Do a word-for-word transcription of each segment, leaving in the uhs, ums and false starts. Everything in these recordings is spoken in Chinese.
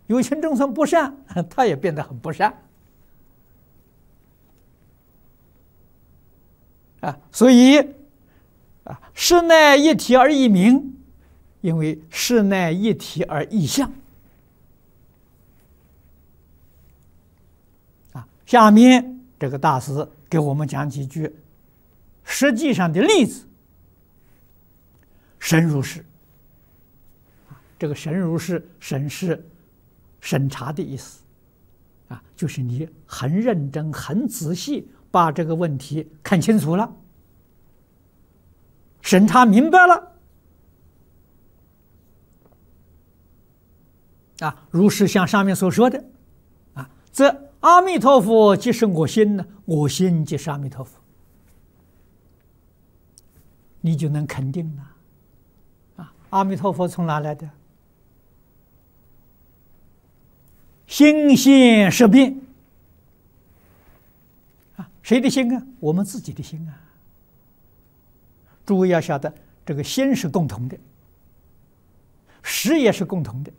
有情众生不善，他也变得很不善。啊，所以啊，事乃一体而异名，因为事乃一体而异相。啊，下面这个大师给我们讲几句实际上的例子。审如是，这个审如是，审是审查的意思，啊，就是你很认真、很仔细把这个问题看清楚了，审查明白了，啊，如是像上面所说的，啊，则阿弥陀佛即是我心呢，我心即是阿弥陀佛，你就能肯定了。啊，阿弥陀佛从哪来的？心现识变。啊，谁的心啊？我们自己的心啊。诸位要晓得，这个心是共同的，识也是共同的。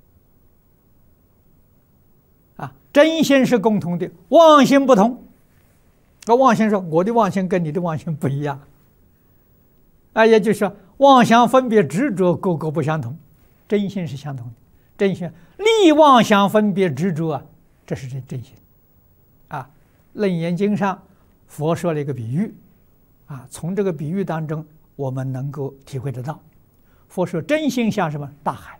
啊，真心是共同的，妄心不同。那妄心说，我的妄心跟你的妄心不一样。啊，也就是说，妄想分别执着各个不相同，真心是相同的。真心立妄想分别执着啊，这是真真心。啊，《楞严经》上佛说了一个比喻，啊，从这个比喻当中我们能够体会得到。佛说真心像什么？大海。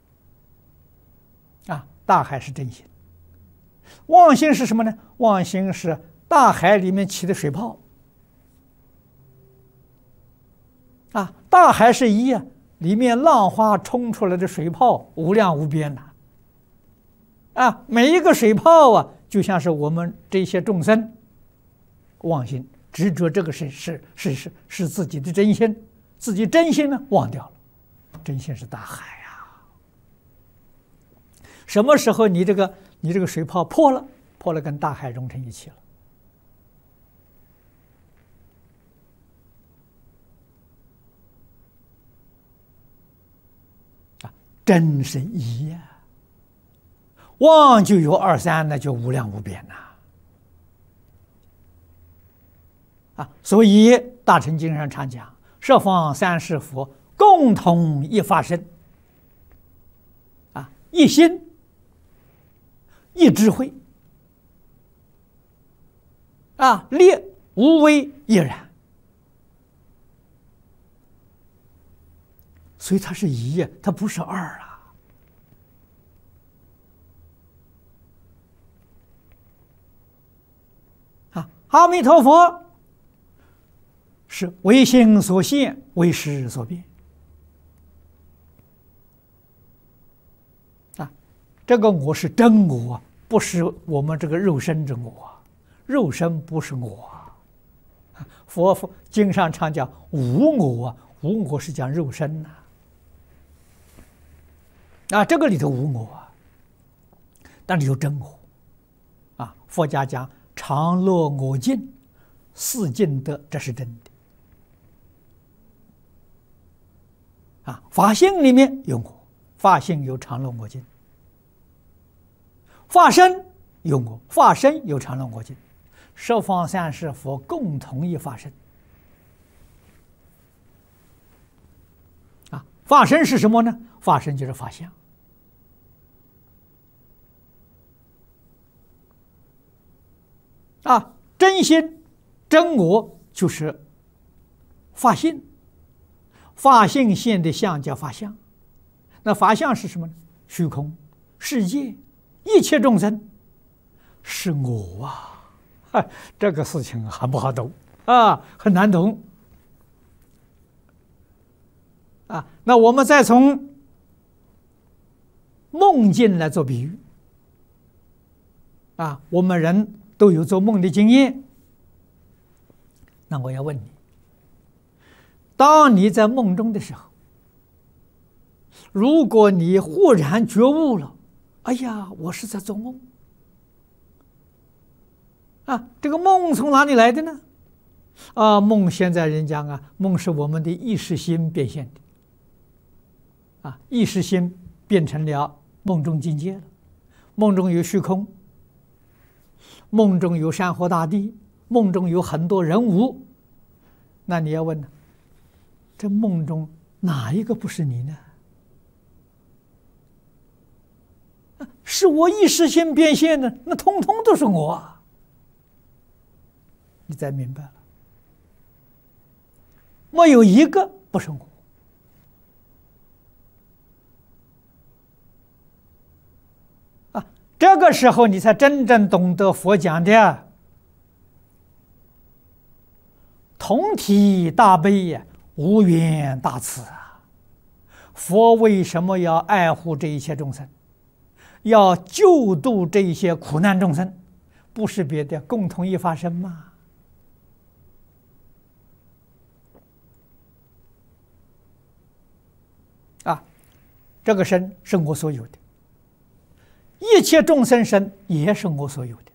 啊，大海是真心。妄心是什么呢？妄心是大海里面起的水泡。啊，大海是一啊，里面浪花冲出来的水泡无量无边呐。啊，每一个水泡啊，就像是我们这些众生妄心执着这个是是是是是自己的真心，自己真心呢忘掉了，真心是大海啊。什么时候你这个你这个水泡破了，破了跟大海融成一起了。真是一呀，妄就有二三，那就无量无边呐！啊，所以《大乘经》上常讲，十方三世佛共同一法身，啊，一心，一智慧，啊，列无为亦然，所以它是一呀，它不是二啊。啊，阿弥陀佛是唯心所现，唯识所变。啊，这个我是真我，不是我们这个肉身之我，肉身不是我。佛佛经上常讲无我啊，无我是讲肉身呐。啊，这个里头无我啊，但是有真我。啊，佛家讲常乐我净，四净德，这是真的。啊，法性里面有我，法性有常乐我净；法身有我，法身有常乐我净。十方三世佛共同一法身。啊，法身是什么呢？法身就是法相。啊，真心真我就是法性，法性现的相叫法相。那法相是什么呢？虚空、世界、一切众生是我啊！啊，这个事情很不好懂啊，很难懂啊。那我们再从梦境来做比喻啊，我们人都有做梦的经验。那我要问你，当你在梦中的时候，如果你忽然觉悟了，哎呀，我是在做梦啊，这个梦从哪里来的呢？啊，梦现在人讲啊，梦是我们的意识心变现的啊，意识心变成了梦中境界了，梦中有虚空，梦中有山河大地，梦中有很多人物。那你要问呢，这梦中哪一个不是你呢？是我意识性变现的，那通通都是我啊！你才明白了，没有一个不是我。啊，这个时候你才真正懂得佛讲的同体大悲呀，无缘大慈啊！佛为什么要爱护这一切众生，要救度这一些苦难众生？不是别的，共同一发生吗？啊，这个身是我所有的，一切众生身也是我所有的，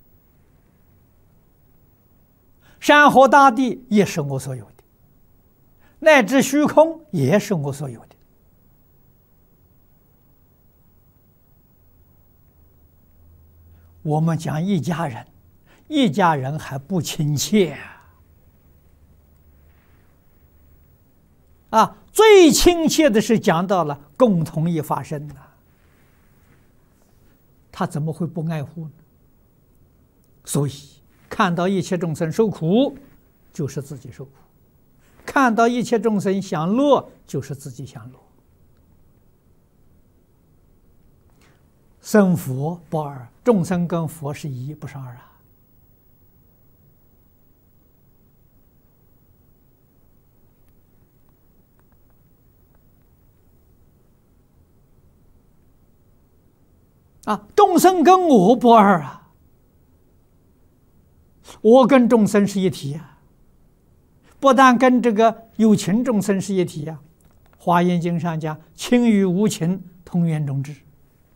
山河大地也是我所有的，乃至虚空也是我所有的。我们讲一家人，一家人还不亲切啊！啊，最亲切的是讲到了共同一发生呐，他怎么会不爱护呢？所以看到一切众生受苦，就是自己受苦；看到一切众生享乐，就是自己享乐。生佛不二，众生跟佛是一，不是二啊！啊，众生跟我不二啊，我跟众生是一体啊，不但跟这个有情众生是一体啊，《华严经》上讲“情与无情，同源种智”。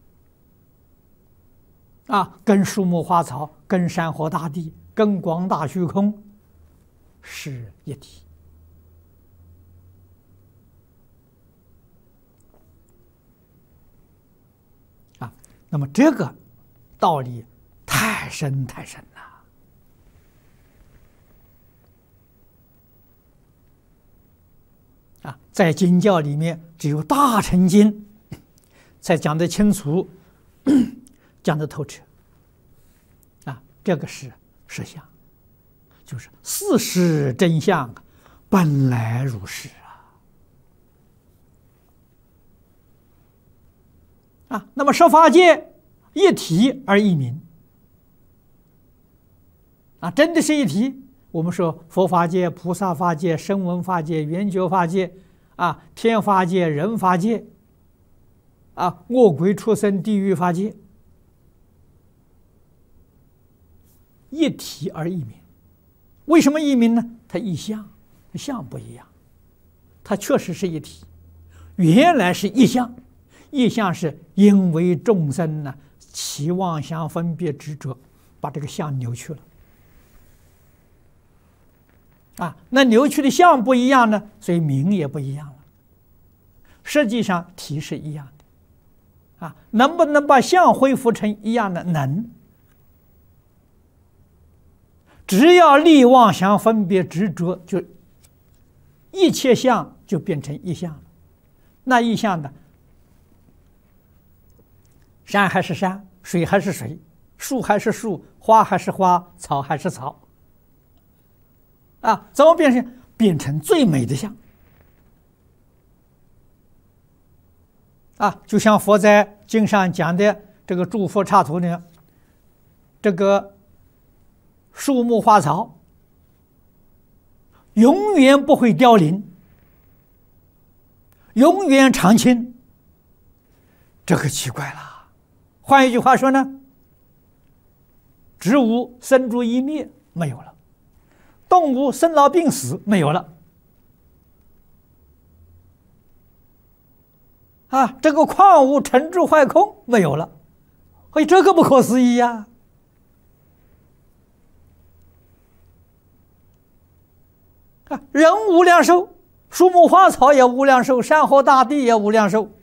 啊，跟树木花草、跟山河大地、跟广大虚空是一体。啊，那么这个道理太深太深了。啊，在经教里面，只有大乘经才讲得清楚。讲得透彻啊，这个是实相，就是事实真相，本来如是啊！啊，那么十法界一体而异名啊，真的是一体。我们说佛法界、菩萨法界、声闻法界、缘觉法界啊，天法界、人法界啊，恶鬼畜生、地狱法界。一体而异名，为什么异名呢？它异相，相不一样，它确实是一体，原来是异相，异相是因为众生呢起妄想分别执着，把这个相扭曲了。啊，那扭曲的相不一样呢，所以名也不一样了。实际上体是一样的，啊，能不能把相恢复成一样的？能。只要立妄想分别执着，就一切相就变成一相了。那一相呢？山还是山，水还是水，树还是树，花还是花，草还是草。啊，怎么变成？变成最美的相。啊，就像佛在经上讲的这个诸佛刹土呢，这个树木花草永远不会凋零，永远常青。这个奇怪了。换一句话说呢，植物生住异灭没有了，动物生老病死没有了，啊，这个矿物成住坏空没有了，哎，这个不可思议呀！啊，人无量寿，树木花草也无量寿，山河大地也无量寿。